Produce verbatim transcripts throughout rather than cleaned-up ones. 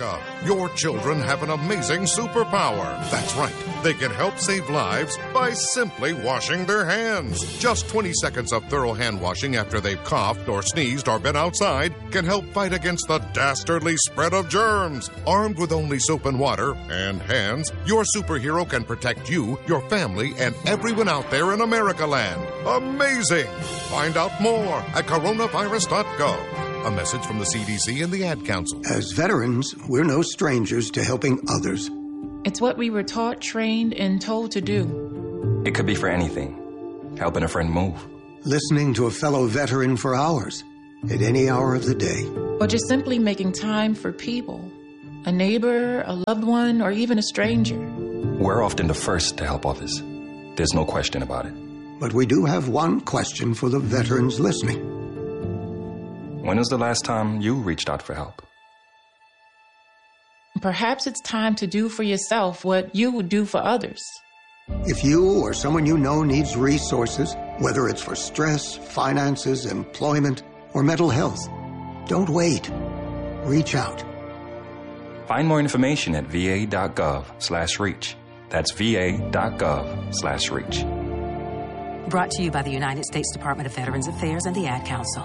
America. Your children have an amazing superpower. That's right. They can help save lives by simply washing their hands. Just twenty seconds of thorough hand washing after they've coughed or sneezed or been outside can help fight against the dastardly spread of germs. Armed with only soap and water and hands, your superhero can protect you, your family, and everyone out there in America land. Amazing! Find out more at coronavirus dot gov. A message from the C D C and the Ad Council. As veterans, we're no strangers to helping others. It's what we were taught, trained, and told to do. It could be for anything. Helping a friend move. Listening to a fellow veteran for hours, at any hour of the day. Or just simply making time for people. A neighbor, a loved one, or even a stranger. We're often the first to help others. There's no question about it. But we do have one question for the veterans listening. When was the last time you reached out for help? Perhaps it's time to do for yourself what you would do for others. If you or someone you know needs resources, whether it's for stress, finances, employment, or mental health, don't wait. Reach out. Find more information at va.gov slash reach. That's va.gov slash reach. Brought to you by the United States Department of Veterans Affairs and the Ad Council.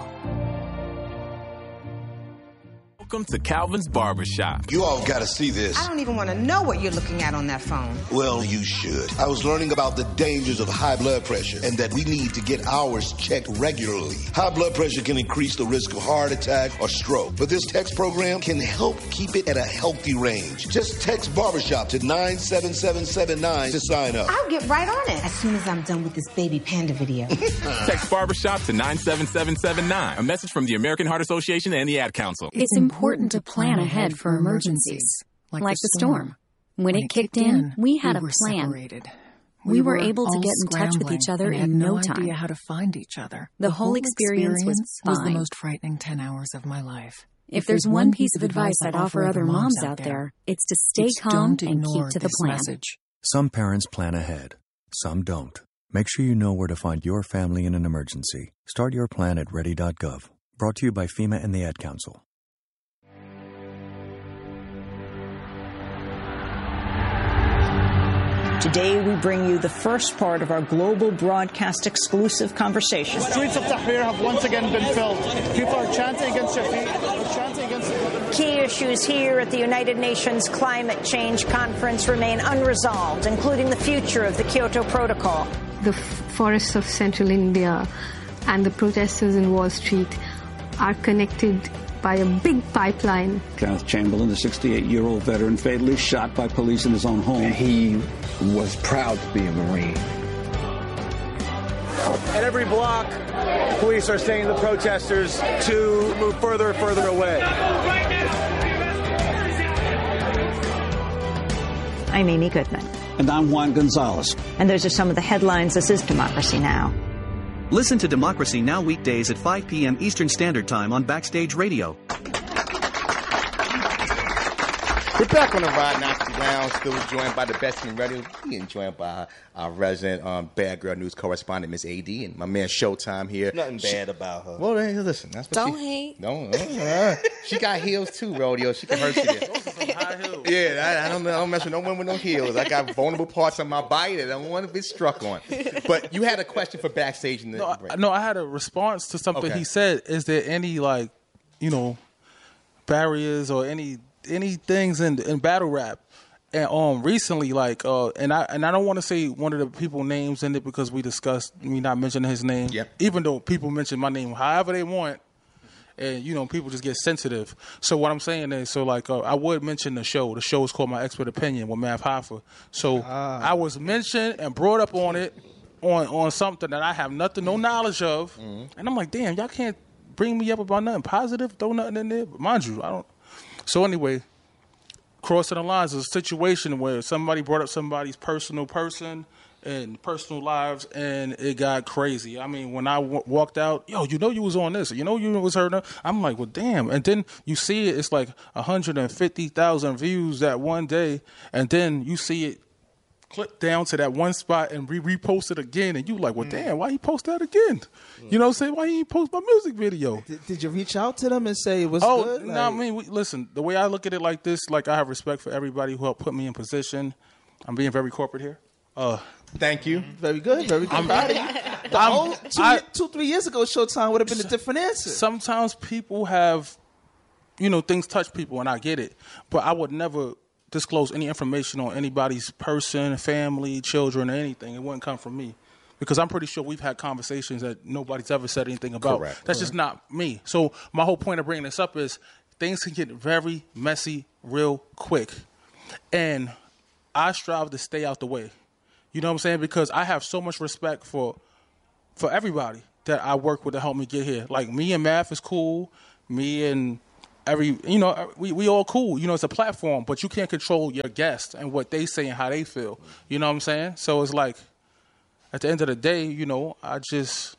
Welcome to Calvin's Barbershop. You all got to see this. I don't even want to know what you're looking at on that phone. Well, you should. I was learning about the dangers of high blood pressure and that we need to get ours checked regularly. High blood pressure can increase the risk of heart attack or stroke, but this text program can help keep it at a healthy range. Just text Barbershop to nine seven seven seven nine to sign up. I'll get right on it as soon as I'm done with this baby panda video. Text Barbershop to nine seven seven seven nine. A message from the American Heart Association and the Ad Council. It's important important to plan ahead for emergencies, like, like the storm. When, when it kicked in, we had we a plan. Separated. We, we were, were able to get in touch with each other in no, no time. idea how to find each other. The, the whole experience, experience was fine. was the most frightening ten hours of my life. If, if there's, there's one piece of advice I'd offer other moms out there, it's to stay it's calm and keep to the plan. Message. Some parents plan ahead. Some don't. Make sure you know where to find your family in an emergency. Start your plan at ready dot gov. Brought to you by FEMA and the Ad Council. Today, we bring you the first part of our global broadcast exclusive conversation. The streets of Tahrir have once again been filled. People are chanting against Shafiq, chanting against the... Key issues here at the United Nations Climate Change Conference remain unresolved, including the future of the Kyoto Protocol. The forests of central India and the protesters in Wall Street are connected by a big pipeline. Kenneth Chamberlain, the sixty-eight-year-old veteran, fatally shot by police in his own home. He was proud to be a Marine. At every block, police are saying to the protesters to move further and further away. I'm Amy Goodman. And I'm Juan Gonzalez. And those are some of the headlines. This is Democracy Now! Listen to Democracy Now! Weekdays at five p.m. Eastern Standard Time on Backstage Radio. We're back on the Rod Nazi Lounge, still joined by the best in radio. Being joined by our, our resident um, Bad Girl News correspondent, Miss A D, and my man Showtime here. Nothing she, bad about her. Well, hey, listen, that's what Don't she... hate. Don't uh, She got heels too, Rodeo. She can hurt you there. Those are some high heels. Yeah, I, I, don't, I don't mess with no women with no heels. I got vulnerable parts on my body that I don't want to be struck on. But you had a question for Backstage in the no, break. I, no, I had a response to something okay. he said. Is there any, like, you know, barriers or any... any things in in battle rap, and um recently like uh and I and I don't want to say one of the people names in it because we discussed me not mentioning his name. Yep. Even though people mention my name however they want, and you know people just get sensitive. So what I'm saying is, so like uh, I would mention the show. The show is called My Expert Opinion with Mav Hoffa. So ah. I was mentioned and brought up on it on on something that I have nothing no knowledge of, mm-hmm. and I'm like, damn, y'all can't bring me up about nothing positive, throw nothing in there. But mind you, I don't. So anyway, crossing the lines is a situation where somebody brought up somebody's personal person and personal lives, and it got crazy. I mean, when I w- walked out, yo, you know you was on this, you know you was heard. I'm like, well, damn. And then you see it, it's like one hundred fifty thousand views that one day, and then you see it clip down to that one spot and re repost it again, and you like, well, damn, why he post that again? You know what I'm saying? Why he post my music video? Did, did you reach out to them and say it was oh, good? no, Like, I mean, we, listen, the way I look at it like this, like I have respect for everybody who helped put me in position. I'm being very corporate here. Uh, Thank you. Very good. Very good. I'm- Proud of you. The I'm- whole two, I- two, three years ago, Showtime would have been a different answer. Sometimes people have, you know, things touch people, and I get it. But I would never disclose any information on anybody's person, family, children, or anything. It wouldn't come from me. Because I'm pretty sure we've had conversations that nobody's ever said anything about. Correct. That's just not me. So my whole point of bringing this up is things can get very messy real quick. And I strive to stay out the way. You know what I'm saying? Because I have so much respect for for everybody that I work with to help me get here. Like, me and Math is cool. Me and every, you know, we, we all cool. You know, it's a platform, but you can't control your guests and what they say and how they feel. You know what I'm saying? So it's like, at the end of the day, you know, I just...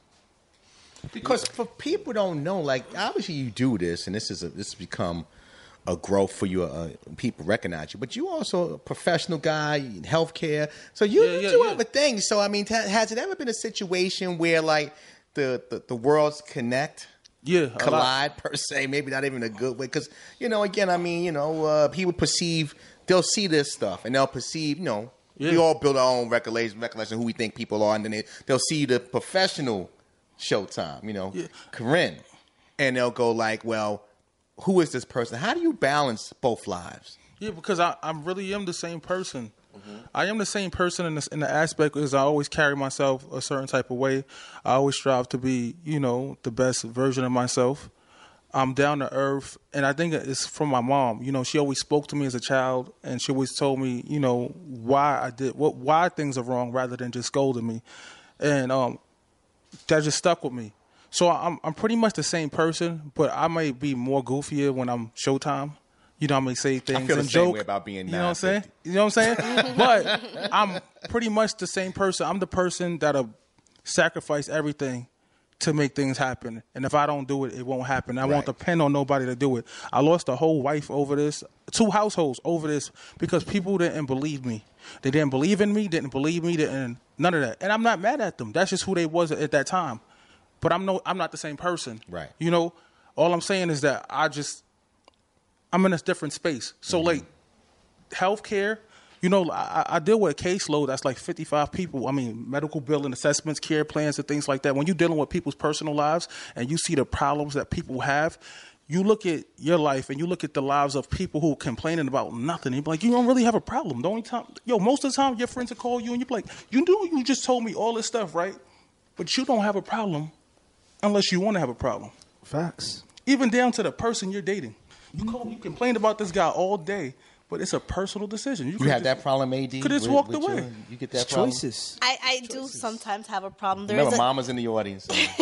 Because for people don't know, like, obviously you do this, and this is a, this has become a growth for you. Uh, people recognize you, but you also a professional guy in healthcare, so you, Yeah, you yeah, do yeah. other things. So I mean, ha- has it ever been a situation where like the the, the worlds connect? Yeah, a lot. collide per se, maybe not even a good way. Because you know, again, I mean, you know, uh, people perceive, they'll see this stuff and they'll perceive, you know, Yeah. we all build our own recollection, recollection of who we think people are, and then they, they'll see the professional Showtime, you know, Corinne, and they'll go like, well, who is this person? How do you balance both lives? Yeah, because I, I really am the same person. I am the same person in, this, in the aspect is I always carry myself a certain type of way. I always strive to be, you know, the best version of myself. I'm down to earth, and I think it's from my mom. You know, she always spoke to me as a child, and she always told me, you know, why I did, what, why things are wrong, rather than just scolding me, and um, that just stuck with me. So I'm I'm pretty much the same person, but I might be more goofier when I'm Showtime. You know, I may say things I feel the and same joke. way about being You know what I'm saying? nine You know what I'm saying? But I'm pretty much the same person. I'm the person that'll sacrifice everything to make things happen. And if I don't do it, it won't happen. I won't depend on nobody to do it. I lost a whole wife over this, two households over this, because people didn't believe me. They didn't believe in me, didn't believe me, didn't, none of that. And I'm not mad at them. That's just who they was at that time. But I'm no, I'm not the same person. Right. You know, all I'm saying is that I just, I'm in a different space. So, like, healthcare, you know, I, I deal with a caseload that's like fifty-five people. I mean, medical billing, assessments, care plans, and things like that. When you're dealing with people's personal lives and you see the problems that people have, you look at your life and you look at the lives of people who are complaining about nothing. You're like, you don't really have a problem. The only time, yo, most of the time your friends will call you and you're like, you know, you just told me all this stuff, right? But you don't have a problem unless you want to have a problem. Facts. Even down to the person you're dating. You call, you complain about this guy all day, but it's a personal decision. You, could had just- that problem, A D? Could have just with- walked with away. your- You get that It's problem? choices. I, I do sometimes have a problem. There Remember, is a, Mama's in the audience.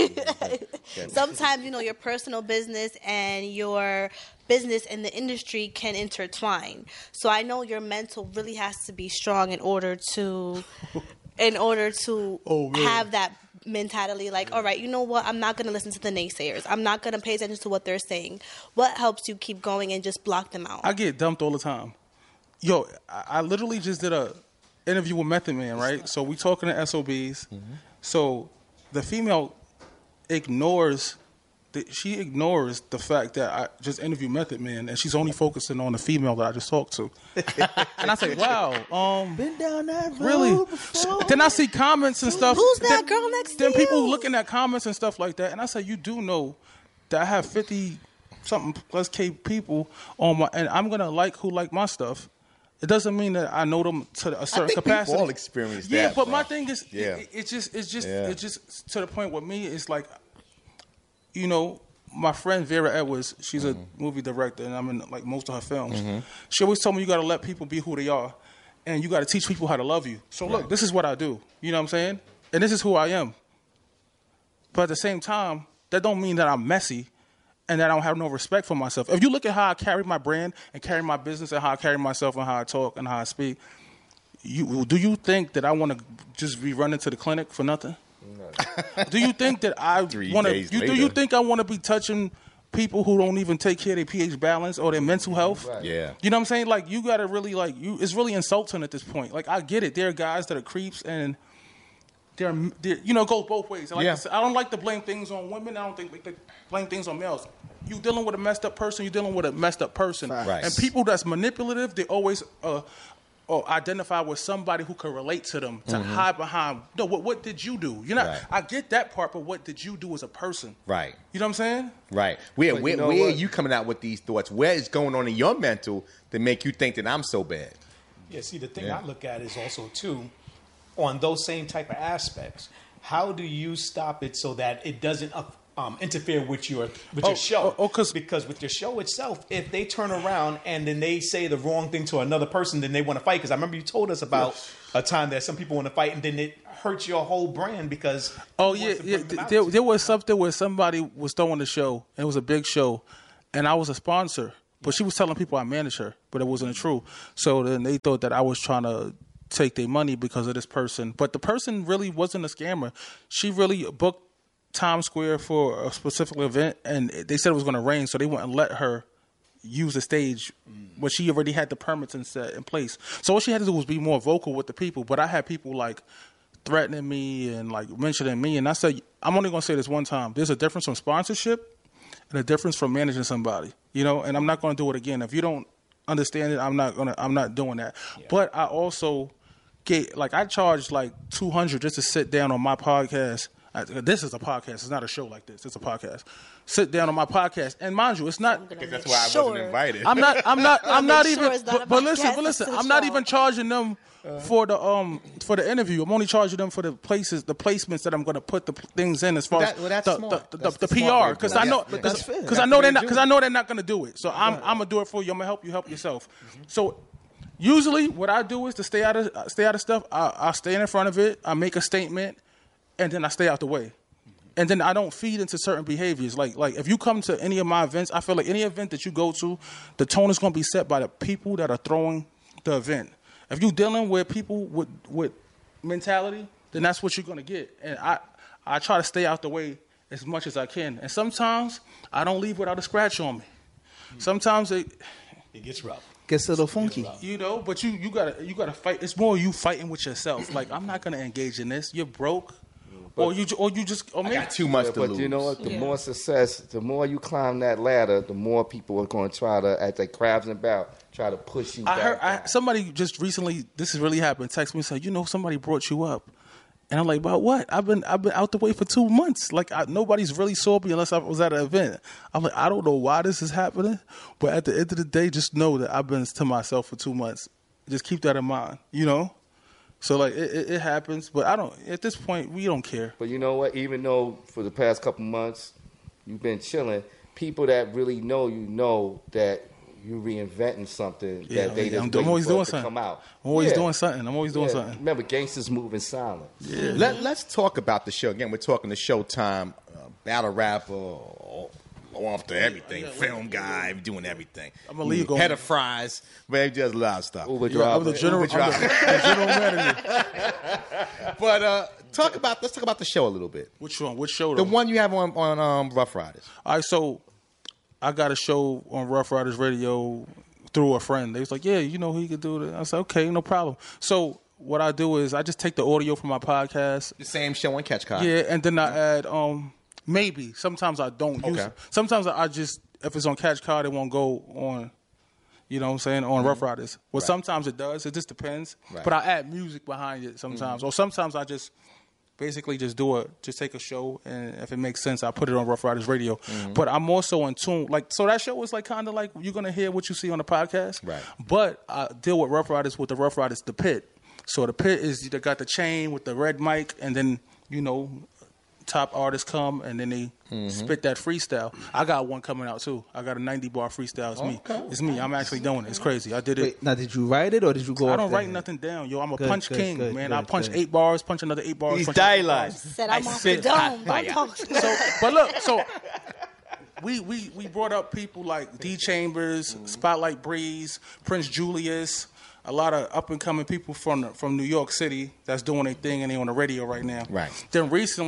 so- sometimes, you know, your personal business and your business in the industry can intertwine. So I know your mental really has to be strong in order to, in order to Oh, man. have that mentality. Like, all right, you know what? I'm not going to listen to the naysayers. I'm not going to pay attention to what they're saying. What helps you keep going and just block them out? I get dumped all the time. Yo, I, I literally just did a interview with Method Man, right? So we talking to S O Bs. So the female ignores, the, she ignores the fact that I just interviewed Method Man, and she's only focusing on the female that I just talked to. And I say, wow, um, Been down that road really? before. Then I see comments and stuff. Who's that then, girl next to Then people you? looking at comments and stuff like that, and I say, you do know that I have fifty something plus K people on my, and I'm gonna like who like my stuff. It doesn't mean that I know them to a certain I think capacity. We've all experienced yeah, that. but bro. my thing is, Yeah. it, it's just, it's just, Yeah. it's just to the point with me. It's like, you know, my friend Vera Edwards. She's Mm-hmm. a movie director, and I'm in like most of her films. She always told me you got to let people be who they are, and you got to teach people how to love you. So look, this is what I do. You know what I'm saying? And this is who I am. But at the same time, that don't mean that I'm messy and that I don't have no respect for myself. If you look at how I carry my brand and carry my business and how I carry myself and how I talk and how I speak, you do you think that I want to just be running to the clinic for nothing? Do you think that I Three want to? days You, do later. you think I want to be touching people who don't even take care of their pH balance or their mental health. Right. Yeah. You know what I'm saying? Like, you got to really, like, you. It's really insulting at this point. Like, I get it. There are guys that are creeps, and they're, they're you know, it goes both ways. Like Yeah. I said, I don't like to blame things on women. I don't think like to blame things on males. You dealing with a messed up person, you're dealing with a messed up person. Right. And people that's manipulative, they always uh, or identify with somebody who can relate to them, to Mhm. hide behind. No, what, what did you do? You're not. Right. I get that part, but what did you do as a person? Right. You know what I'm saying? Right. Where, But you where, know where are what? you coming out with these thoughts? Where is going on in your mental to make you think that I'm so bad? Yeah, see, the thing Yeah. I look at is also, too, on those same type of aspects, how do you stop it so that it doesn't uh, um, interfere with your with Oh, your show? oh, oh, because with your show itself, if they turn around and then they say the wrong thing to another person, then they want to fight. Because I remember you told us about a time that some people want to fight, and then it hurts your whole brand because Oh yeah, yeah. There, there was something where somebody was throwing the show. And it was a big show, and I was a sponsor. But she was telling people I managed her, but it wasn't true. So then they thought that I was trying to take their money because of this person. But the person really wasn't a scammer. She really booked Times Square for a specific event, and they said it was going to rain, so they wouldn't let her use the stage, but she already had the permits in set in place. So all she had to do was be more vocal with the people. But I had people like threatening me and like mentioning me, and I said, I'm only going to say this one time. There's a difference from sponsorship and a difference from managing somebody, you know. And I'm not going to do it again. If you don't understand it, I'm not gonna. I'm not doing that. Yeah. But I also get like I charge like two hundred just to sit down on my podcast. I, this is a podcast. It's not a show like this. It's a podcast. Sit down on my podcast, and mind you, it's not. Because that's why I sure. wasn't invited. I'm not. I'm not. I'm not even. Sure but, but listen. But listen. I'm not even charging them uh, for the um for the interview. I'm only charging them for the places, the placements that I'm going to put the things in as far that, as well, that's the, smart. the, the, that's the, the the P R. Because I know. Because I know they're not. Because I know they're not going to do it. So I'm. Right. I'm gonna do it for you. I'm gonna help you help yourself. Mm-hmm. So. Usually, what I do is to stay out of stay out of stuff. I, I stay in front of it. I make a statement, and then I stay out the way. And then I don't feed into certain behaviors. Like like if you come to any of my events, I feel like any event that you go to, the tone is going to be set by the people that are throwing the event. If you're dealing with people with with mentality, then that's what you're going to get. And I I try to stay out the way as much as I can. And sometimes I don't leave without a scratch on me. Sometimes it it gets rough. Gets a little funky, you know. But you, you gotta you gotta fight. It's more you fighting with yourself. Like I'm not gonna engage in this. You're broke, but, or you or you just. Or maybe, I got too much yeah, to but lose. You know what? The Yeah. more success, the more you climb that ladder, the more people are going to try to, at the crabs and barrel, try to push you. I back heard down. I, somebody just recently. This has really happened. Text me and said, you know, somebody brought you up. And I'm like, about what? I've been I've been out the way for two months. Like I, nobody's really saw me unless I was at an event. I'm like, I don't know why this is happening, but at the end of the day, just know that I've been to myself for two months. Just keep that in mind, you know. So like it, it, it happens, but I don't. At this point, we don't care. But you know what? Even though for the past couple months you've been chilling, people that really know you know that you're reinventing something Yeah, that they just I'm, waiting I'm always for doing it to something. come out. I'm always Yeah. doing something. I'm always doing Yeah. something. Remember, gangsters move in silence. Yeah. Let, let's talk about the show. Again, we're talking to Showtime, uh, battle rapper, all, all after everything, film guy, doing everything. I'm a legal. Head of fries, man, just a lot of stuff. Uber Yeah, I'm the general, Uber I'm the, the general manager. But uh, talk about let's talk about the show a little bit. Which one? Which show? The Though? one you have on on um, Rough Riders. All right, so I got a show on Rough Riders Radio through a friend. They was like, yeah, you know, he could do it. I said, okay, no problem. So what I do is I just take the audio from my podcast. The same show on Catch Cod. Yeah, and then I add, um, maybe. Sometimes I don't use Okay. it. Sometimes I just, if it's on Catch Card, it won't go on, you know what I'm saying, on Mm-hmm. Rough Riders. Well, Right. sometimes it does. It just depends. Right. But I add music behind it sometimes. Mm-hmm. Or sometimes I just basically just do it, just take a show, and if it makes sense, I put it on Rough Riders Radio. Mm-hmm. But I'm also in tune. Like, so that show is like kind of like you're going to hear what you see on the podcast. Right. But I deal with Rough Riders with the Rough Riders, the Pit. So the Pit is, they got the chain with the red mic, and then, you know, top artists come, and then they Mm-hmm. spit that freestyle. I got one coming out, too. I got a ninety bar freestyle. It's me. Okay. It's me. I'm actually doing it. It's crazy. I did it. Wait, now did you write it or did you go? I off don't the write head? nothing down, yo. I'm a Good, punch good, king, good, man. good, I punch good. eight bars, punch another eight bars. He's punch another eight dialogue. bars. Said I'm I off the spit dome. hot Don't fire. talk. So, but look, so we we we brought up people like D Chambers, Mm-hmm. Spotlight Breeze, Prince Julius, a lot of up and coming people from from New York City that's doing their thing and they on the radio right now. Right. Then recently,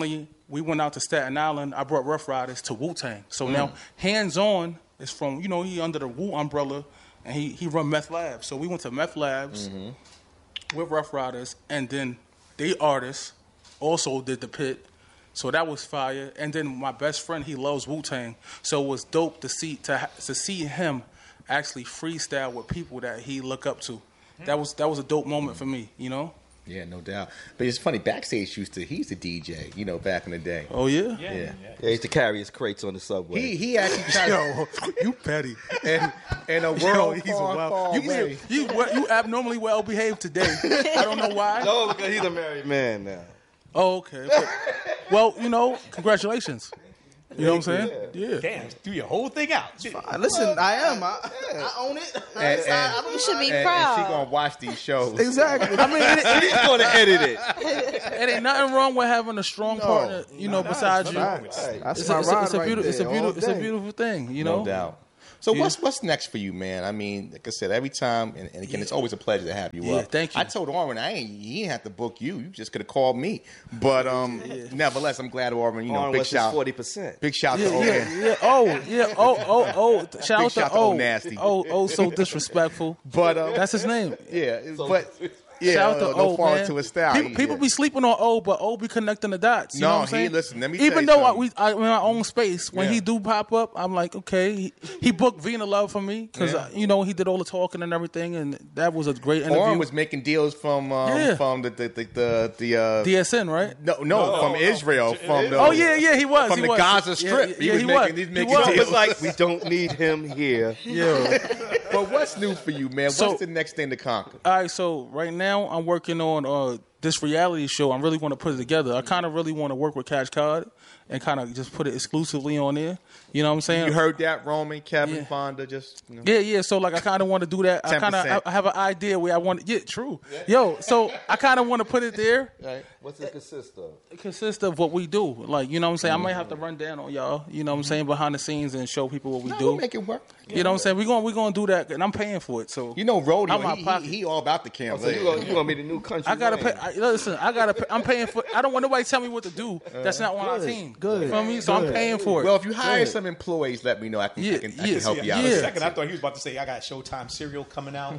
we went out to Staten Island. I brought Rough Riders to Wu-Tang. So Mm. now Hands On is from, you know, he under the Wu umbrella, and he, he run Meth Labs. So we went to Meth Labs Mm-hmm. with Rough Riders, and then they artists also did the pit. So that was fire. And then my best friend, he loves Wu-Tang. So it was dope to see to, ha- to see him actually freestyle with people that he look up to. That was that was a dope moment for me, you know? Yeah, no doubt. But it's funny, Backstage used to, he used to D J, you know, back in the day. Oh, yeah? Yeah. Yeah, he used to carry his crates on the subway. He he actually tried Yo, you petty. And in a world Yo, he's far, a wild. far You, away. you, you, you abnormally well behaved today. I don't know why. No, because he's a married man now. Oh, okay. But, well, you know, congratulations. You know what I'm saying? Yeah. Damn, do your whole thing out. Listen, I am. I, I own it. I And- decide- I and- don't- You should be and, proud. And she gonna watch these shows. Exactly. I mean, it, it, He's going to edit it. it ain't nothing wrong with having a strong partner, you know, besides you. That's It's, my a, it's, a, ride it's, a right beautiful, it's a there beautiful, all it's a day. beautiful thing, you know. No doubt. So Yeah. what's what's next for you, man? I mean, like I said, every time, and, and again, it's always a pleasure to have you Yeah, up. thank you. I told Orrin, I ain't, he ain't have to book you. You just could have called me. But um, nevertheless, I'm glad Orrin, you know, Orrin big was his shout, forty percent. big shout Yeah, to Orrin. yeah, yeah. Oh, yeah. Oh, oh, oh. Shout out to shout to oh, Old Nasty. oh, oh, so disrespectful. But um, That's his name. yeah, but yeah, Shout out to no O, fall man. to his style. People, He- people yeah. be sleeping on O, but O be connecting the dots. You No, know what I'm he- saying? listen, let me tell Even you though I, something. we I, in our own space, when Yeah. he do pop up, I'm like, okay. He, he booked Vina Love for me because Yeah. you know he did all the talking and everything, and that was a great interview. Orrin was making deals from um, Yeah. from the the the the, the uh, D S N, right? no, no, from Israel, from the Oh yeah, yeah, he was. from he the was. Gaza Yeah, Strip. Yeah, he yeah, was he making was. he's He making was. deals. It's like, we don't need him here. Yeah. But what's new for you, man? So- What's the next thing to conquer? All right, so right now I'm working on uh, this reality show. I really want to put it together. I kind of really want to work with Cash Card and kind of just put it exclusively on there. You know what I'm saying? You heard that, Roman, Kevin, Yeah. Fonda, just you know. Yeah, yeah. So like, I kind of want to do that. I kind of, I, I have an idea where I want. Yeah, true. Yo, so I kind of want to put it there. Right. What's it consist of? It consists of what we do. Like, you know what I'm saying? I might have to run down on y'all. You know what I'm saying? Behind the scenes and show people what we No, do. we'll make it work. You know what I'm saying? We're going, we're going to do that, and I'm paying for it. So You know, Rodeo, Out my he, pocket. he, he all about the camera. So you gonna, you gonna be the new country I gotta pay. Wayne. I, listen, I gotta. Pay, I'm paying for. I don't want nobody to tell me what to do. That's not on our team. good, You feel me? So I'm good. paying for it. Well, if you hire Good. some employees, let me know. I can, Yeah, I can, I yeah, can help you out. yeah. For a second, I thought he was about to say, I got Showtime cereal coming out.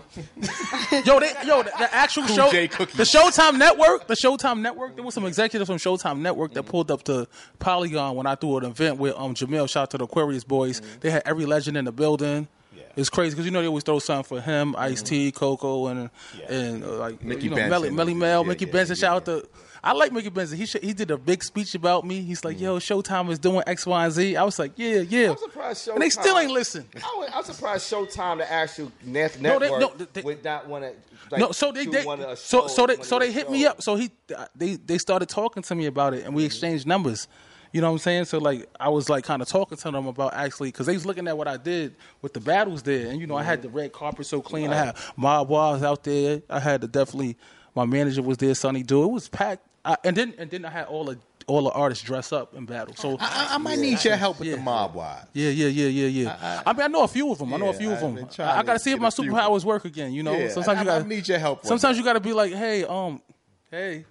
yo, they, yo, the, the actual Cool show, J cookies. the Showtime Network, the Showtime Network. There was some executives from Showtime Network that pulled up to Polygon when I threw an event with um Jamil. Shout out to the Aquarius boys. They had every legend in the building. It's crazy because you know they always throw something for him, Ice T, Coco, and and uh, like Mickey you know Benson. Melly, Melly Mel, Yeah, Mickey yeah, Benson. yeah, Shout out to. I like Mickey Benson. He sh- he did a big speech about me. He's like, "Yo, Showtime is doing X, Y, and Z." I was like, "Yeah, yeah." I'm surprised Showtime. And they still ain't listen. I was, I'm surprised Showtime, the actual net No, they- network, no, they- would not want to. Like, No, so they, do they one of a so show- so they one so of they the hit me shows. up. So he they they started talking to me about it, and we exchanged numbers. You know what I'm saying? So like I was like kind of talking to them about actually because they was looking at what I did with the battles there, and you know I had the red carpet so clean. I had Mob Wars out there. I had the definitely my manager was there, Sonny Do. It was packed, I, and then and then I had all the all the artists dress up in battle. So I, I might need your help with the mob wise. yeah, yeah, yeah, yeah, yeah. I, I mean, I know a few of them. I know a Yeah, few of I've them. been trying I, I to got to see if get my a few. superpowers work again. You know, Yeah, sometimes I- you I got need your help with Sometimes that. you got to be like, hey, um, hey.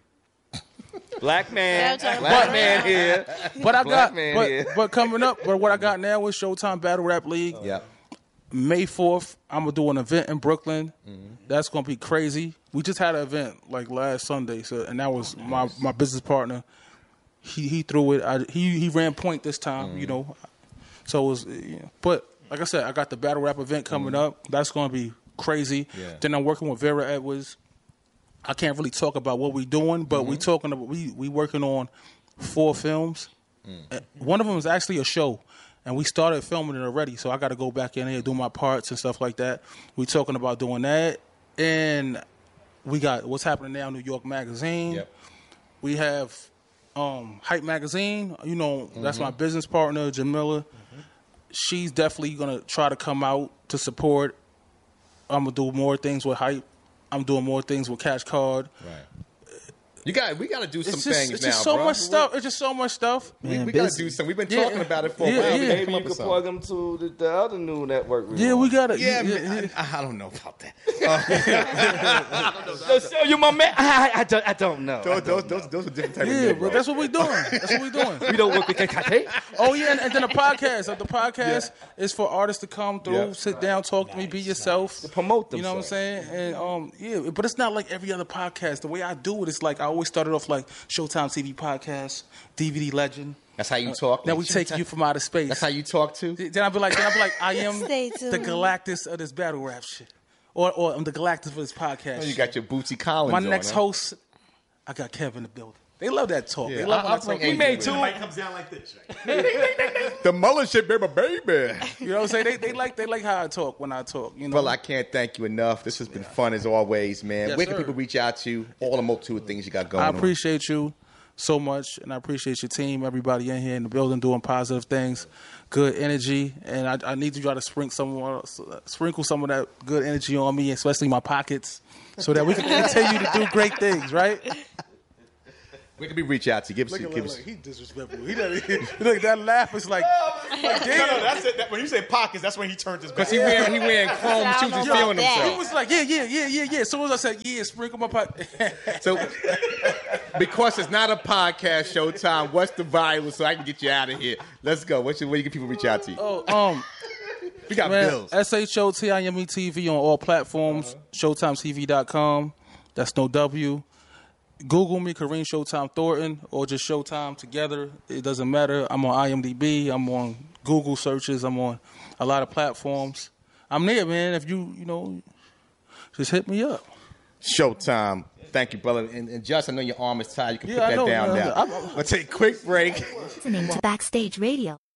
Black man, Showtime black Battle man Rap. here. But I Black got, man but, here. but coming up, but what I got now is Showtime Battle Rap League. Yeah. May fourth, I'm gonna do an event in Brooklyn. That's gonna be crazy. We just had an event like last Sunday, so and that was my, my business partner. He he threw it. I, he he ran point this time, you know. So it was, you know, but like I said, I got the battle rap event coming up. That's gonna be crazy. Yeah. Then I'm working with Vera Edwards. I can't really talk about what we're doing, but we talking about we we working on four films. Uh, One of them is actually a show, and we started filming it already. So I got to go back in there, do my parts and stuff like that. We talking about doing that, and we got what's happening now. New York Magazine. Yep. We have um, Hype Magazine. You know, that's my business partner, Jamila. She's definitely gonna try to come out to support. I'm gonna do more things with Hype. I'm doing more things with Cash Card. Right. You got. We got to do some It's just, things it's now, just so bro. much stuff. It's just so much stuff. We, Man, we got to busy. do some. We've been Yeah. talking about it for a Yeah, while. yeah. We gotta Maybe come you up could with plug something. them to the, the other new network. we Yeah, on. we got it. Yeah, Yeah, man, yeah. I, I don't know about that. So show you my man. I, I, don't, I don't know. Those, I don't those, those, those are different types Yeah, of men, but that's what we're doing. That's what we're doing. We don't work with K. Oh yeah, and, and then the podcast. The podcast Yeah. is for artists to come through, Yeah. sit down, talk to me, be yourself, to promote You know what I'm themselves. saying? And um, yeah, but it's not like every other podcast. The way I do it is like I always started off like Showtime T V podcast, D V D legend. That's how you talk. Now we take you from outer space. That's how you talk too. Then I'll be like, then I'll be like, I am Stay the tuned. Galactus of this battle rap shit, or or I'm the Galactus for this podcast. Oh, you shit. got your Bootsy Collins My on, next huh? host, I got Kevin in the building. They love that talk. Yeah, They love I- when I I'll bring talk. A J with The me. mic comes down like this, right? The mullet shit, baby, baby. You know what I'm saying? They, they like they like how I talk when I talk. You know. Well, I can't thank you enough. This has been fun as always, man. Yes, Where can sir. people reach out to you? All the multitude of things you got going I on. appreciate you so much, and I appreciate your team, everybody in here in the building doing positive things, good energy, and I, I need to try to sprinkle some, sprinkle some of that good energy on me, especially my pockets, so that we can continue to do great things, right? Where can we reach out to you? Give us, Look give at us. look, he disrespectful. He doesn't, look, that laugh is like, like No, damn. no, that's it. That, when you say pockets, that's when he turned his back. Because he wearing, he wearing chrome I shoes don't and know feeling about that. He himself. was like, yeah, yeah, yeah, yeah, yeah. As soon as I said, yeah, sprinkle my pocket. So, because it's not a podcast, Showtime, what's the viral so I can get you out of here? Let's go. What's your, where can people reach out to you? Oh, um, We got man, bills. S H O T I M E T V on all platforms, showtime T V dot com. That's no W. Google me, Kareem Showtime Thornton, or just Showtime together. It doesn't matter. I'm on I M D B. I'm on Google searches. I'm on a lot of platforms. I'm there, man. If you, you know, just hit me up. Showtime. Thank you, brother. And, and Just, I know your arm is tired. You can Yeah, put I that know, down man. now. I'm- Let's take a quick break. Listening to Backstage Radio.